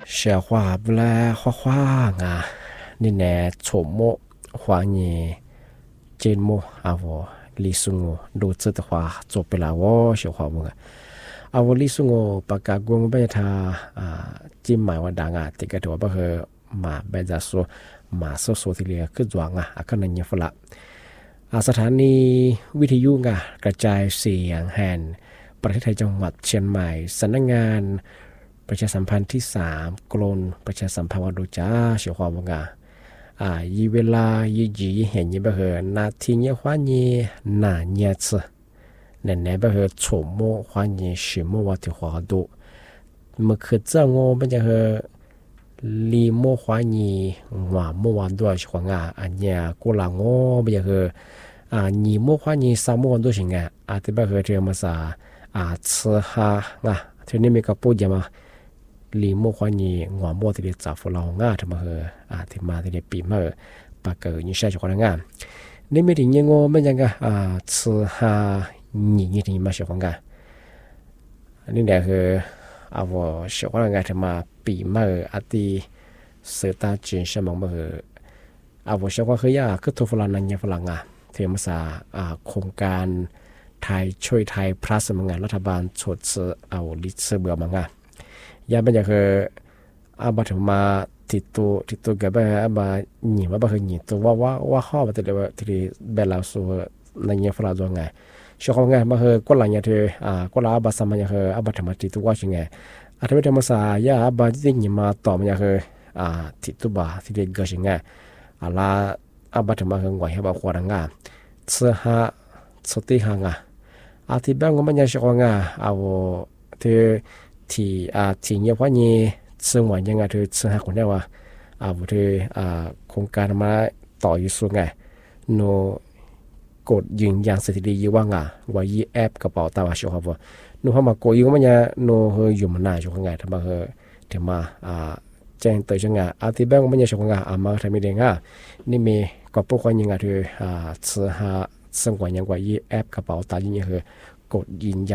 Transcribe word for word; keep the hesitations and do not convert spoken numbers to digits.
小花不来花花啊，你呢丑么花你真么啊我李松我录制的话做不了我小花我啊我李松我把个光被他啊จิ้买ว่าดังอ่ะติกระตัวบ่คือมาไปจะสู้มาสู้สู้ที่เหลือคือจวงอ่ะอ่ะก็นั่นเนี่ยฝรั่งอ่ะสถานีวิทยุอ่ะกระจายเสียงแห่งประเทศไทยจังหวัดเชียงใหม่สำนักงานประชาสัมพันธ์ที่สามกรมประชาสัมพันธ์วัดดูจ้าเสียความว่างอ่ายีเวลายีจีเห็นยี่บ่เหอนาทีเนี้ยว่านี่น่าเนี้ยซะนั่นแหละบ่เหอชั่วโมงว่านี่ชั่วโมงว่าที่ว่าดูเมื่อคือเจ้างอมันจะเหอลีโมว่านี่ว่าโมวันด้วยช่วงอ่ะอันเนี้ยกูละงอมันจะเหออ่านี่โมว่านี่สามโมวันด้วยช่วงอ่ะอาจจะบ่เหอเรียกมาซะอ่า吃哈啊ทีนี้มีกับพูดยังมาลีโมควานีหัวโมที่เดียจับฟูลองง่าทำมาเหออ่าที่มาที่เดียปีมาเหอปากเกอร์ยิ่งใช้จุกงานนี่ไม่ถึงยังโง่ไม่ยังก็อ่าซื้อหาหนีที่มาเสียของกันนี่เดี๋ยวคือเอาว่าเสียของงานทำมาปีมาเหออาทิเสตาจีนใช่ไหมมาเหอเอาว่าเสียของคือยาคือทุกฝรั่งนั่นยังฝรั่งอ่ะที่มาสาอ่าโครงการไทยช่วยไทยพลัสมังงานรัฐบาลชดเชยเอาลิซเบื่อมังงายาเป็นอย่างคืออาบัตมาติดตัวติดตัวกับแบบอาบัหนีว่าบัตรหนีตัวว่าว่าว่าข้อบัตรเดียวที่เบลล์สูในเงี้ยฝรั่งตัวไงช่วงไงมาคือก็หลังอย่างที่อ่าก็ลาอาบัตสมัยอย่างคืออาบัตมาติดตัวว่าช่วงไงอาจจะเป็นธรรมศาสตร์ยาอาบัตที่หนีมาต่อมาอย่างคืออ่าติดตัวบ่าที่เด็กเกิดช่วงไงอาลาอาบัตมาคือไหวให้บัตรขวดงาเสื้อหาสติหางาอาทิตย์แบงก็มันยังช่วงไงเอาที่ที่อ่าที่เงี้ยว่านี่ซึ่งวันยังไงที่ซึ่งหาคนได้ว่าอ่าบุตรอ่าโครงการมาต่ออยู่ส่วนไงโนกดยืนยันสถิติยี่ว่างอ่ะว่ายี่แอปกระเป๋าตาวาชัวร์ว่าโนพอมากดยืนก็มันยังโนเฮยอยู่มันหน้าช่วงไงทำมาเฮทำมาอ่าแจ้งเตือนช่วงไงอาทิตย์แบงก็มันยังช่วงไงอ่ามาทำไม่ได้ง่ะนี่มีก็พวกคนยังไงที่อ่าซึ่งหาซึ่งวันยังว่ายี่แอปกระเป๋าตายิ่งเฮกดยืนยัน